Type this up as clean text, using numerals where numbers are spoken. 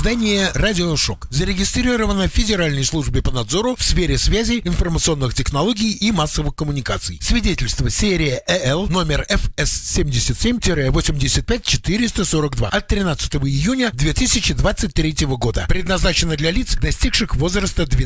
издание «Радиошок». Зарегистрировано в Федеральной службе по надзору в сфере связи, информационных технологий и массовых коммуникаций. Свидетельство серия ЭЛ номер ФС-77-85442 от 13 июня 2023 года. Предназначено для лиц, достигших возраста 12